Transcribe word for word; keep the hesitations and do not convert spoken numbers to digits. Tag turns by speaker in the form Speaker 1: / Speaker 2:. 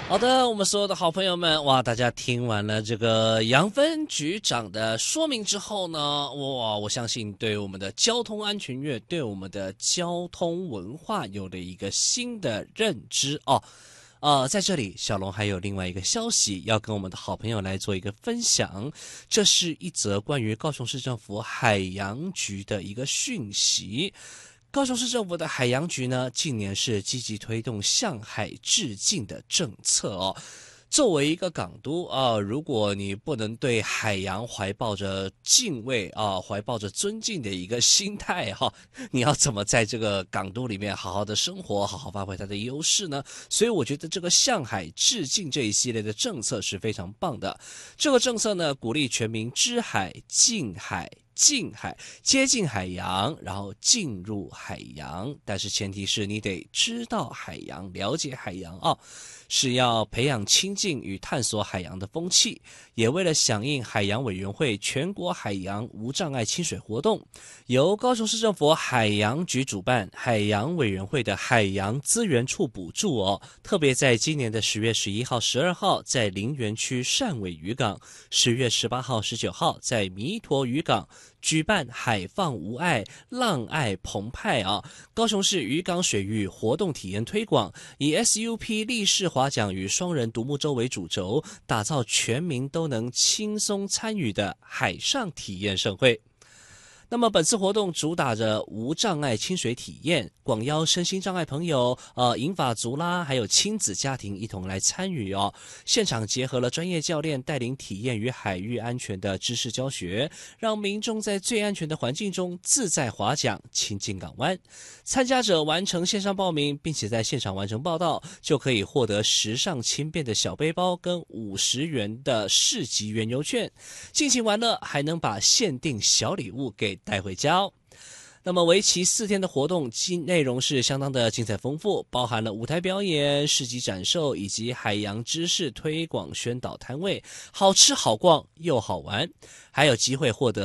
Speaker 1: 好的，我们所有的好朋友们，哇，大家听完了这个杨分局长的说明之后呢，哇，我相信对我们的交通安全月，对我们的交通文化有了一个新的认知哦。呃，在这里，小龙还有另外一个消息要跟我们的好朋友来做一个分享，这是一则关于高雄市政府海洋局的一个讯息。高雄市政府的海洋局呢，近年是积极推动向海致敬的政策哦。作为一个港都啊，如果你不能对海洋怀抱着敬畏啊，怀抱着尊敬的一个心态哈、啊，你要怎么在这个港都里面好好的生活，好好发挥它的优势呢？所以我觉得这个向海致敬这一系列的政策是非常棒的。这个政策呢，鼓励全民知海、近海。近海接近海洋，然后进入海洋，但是前提是你得知道海洋，了解海洋啊，是要培养亲近与探索海洋的风气，也为了响应海洋委员会全国海洋无障碍亲水活动，由高雄市政府海洋局主办，海洋委员会的海洋资源处补助哦，特别在今年的十月十一号、十二号在林园区汕尾渔港，十月十八号、十九号在弥陀渔港。举办海放无碍、浪爱澎湃啊！高雄市渔港水域活动体验推广，以 S U P 立式划桨与双人独木舟为主轴，打造全民都能轻松参与的海上体验盛会。那么本次活动主打着无障碍亲水体验，广邀身心障碍朋友、呃银发族啦，还有亲子家庭一同来参与哦。现场结合了专业教练带领体验与海域安全的知识教学，让民众在最安全的环境中自在划桨、亲近港湾。参加者完成线上报名，并且在现场完成报到，就可以获得时尚轻便的小背包跟五十元的市集原油券，尽情玩乐，还能把限定小礼物给带回家哦。那么为期四天的活动内容是相当的精彩丰富，包含了舞台表演、市集展售以及海洋知识推广宣导摊位，好吃好逛又好玩，还有机会获得